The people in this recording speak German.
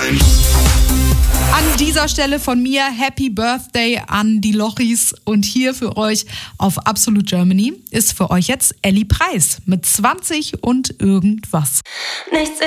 Time. An dieser Stelle von mir Happy Birthday an die Lochis. Und hier für euch auf Absolut Germany ist für euch jetzt Elli Preis mit 20 und irgendwas. Nichts